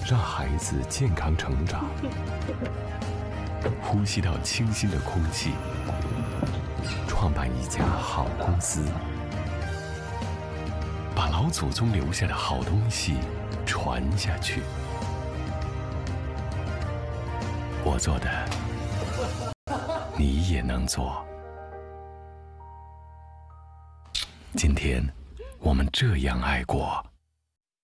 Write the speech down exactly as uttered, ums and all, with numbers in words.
让孩子健康成长，呼吸到清新的空气，创办一家好公司，把老祖宗留下的好东西传下去。我做的，你也能做。今天，我们这样爱过。